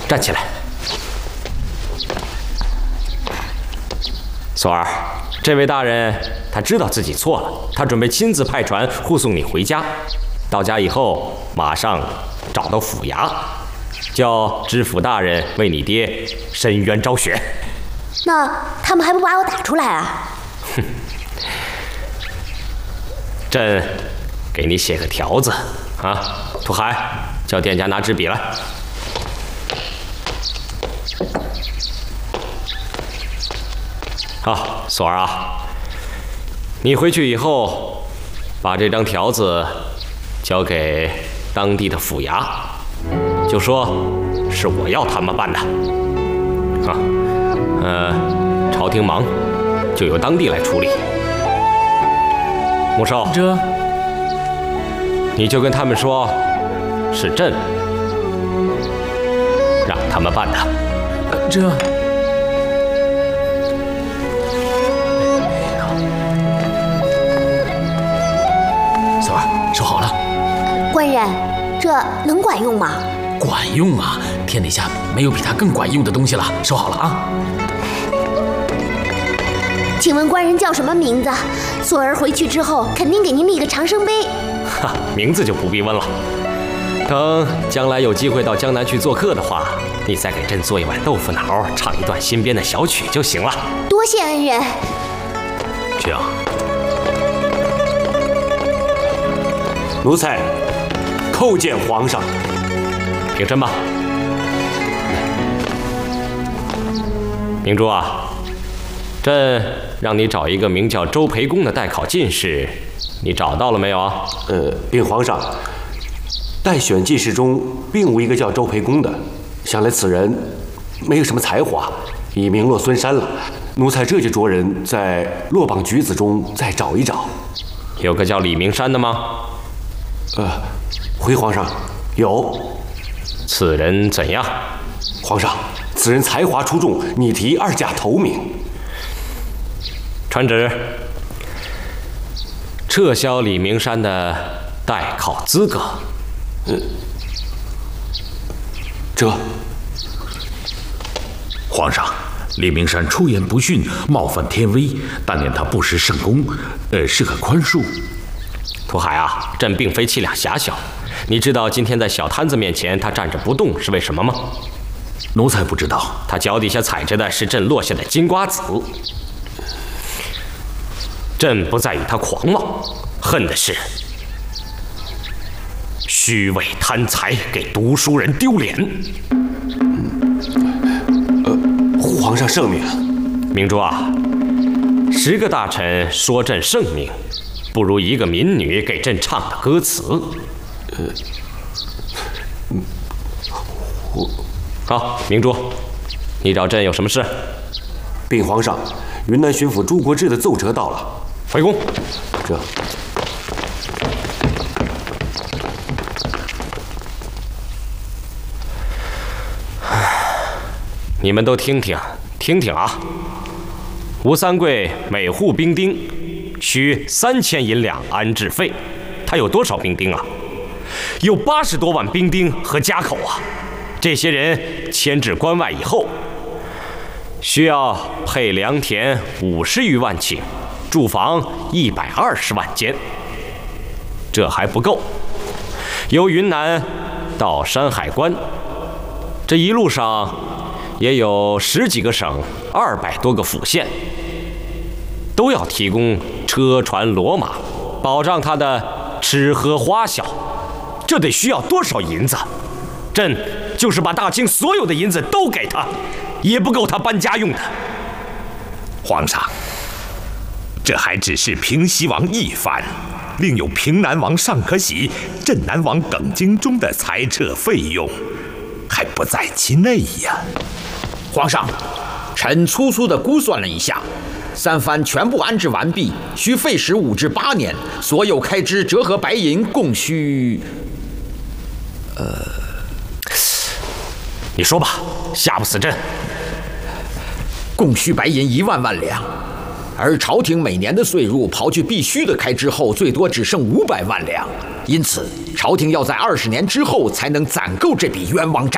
站起来。索儿，这位大人他知道自己错了，他准备亲自派船护送你回家。到家以后，马上找到府衙，叫知府大人为你爹伸冤昭雪。 那他们还不把我打出来啊？ 哼，朕给你写个条子啊，土海，叫店家拿纸笔来。好，索儿啊，你回去以后，把这张条子交给当地的府衙，就说是我要他们办的。朝廷忙，就由当地来处理。穆寿， 这， 你就跟他们说，是朕让他们办的。 这。 小二，收好了。 官人，这能管用吗？ 管用啊！天底下没有比它更管用的东西了。收好了啊！ 请问官人叫什么名字？索儿回去之后肯定给您立个长生碑。 哈，名字就不必问了。等将来有机会到江南去做客的话，你再给朕做一碗豆腐脑，唱一段新编的小曲就行了。 多谢恩人。 这样，奴才叩见皇上。 平身吧。明珠啊，朕让你找一个名叫周培公的代考进士，你找到了没有啊？ 禀皇上，待选进士中并无一个叫周培公的，想来此人没有什么才华，已名落孙山了。奴才这就着人在落榜举子中再找一找。 有个叫李明山的吗？ 回皇上，有。 此人怎样？ 皇上，此人才华出众，拟题2甲头名。 传旨，撤销李明山的代考资格。 这， 皇上，李明山出言不逊，冒犯天威，但念他不识圣功，是可宽恕。 土海啊，朕并非气量狭小，你知道今天在小摊子面前他站着不动是为什么吗？ 奴才不知道。 他脚底下踩着的是朕落下的金瓜子。朕不在于他狂妄，恨的是虚伪贪财，给读书人丢脸。 皇上圣明。 明珠啊，10个大臣说朕圣明，不如一个民女给朕唱的歌词。好，明珠，你找朕有什么事？ 禀皇上，云南巡抚朱国志的奏折到了。 回宫。 这。 你们都听听啊！吴三桂每户兵丁需3000银两安置费，他有多少兵丁啊？有80多万兵丁和家口啊！这些人迁至关外以后，需要配良田50余万顷，住房120万间。这还不够，由云南到山海关，这一路上也有10几个省，200多个府县，都要提供车船骡马，保障他的吃喝花销。这得需要多少银子？朕就是把大清所有的银子都给他，也不够他搬家用的。 皇上，这还只是平西王一番，另有平南王尚可喜、镇南王耿精忠的裁撤费用，还不在其内呀。 皇上，臣粗粗的估算了一下，3番全部安置完毕，需费时5至8年，所有开支折合白银共需…… 你说吧，吓不死朕。 共需白银1万万两，而朝廷每年的税入刨去必须的开支后，最多只剩500万两，因此朝廷要在20年之后才能攒够这笔冤枉债。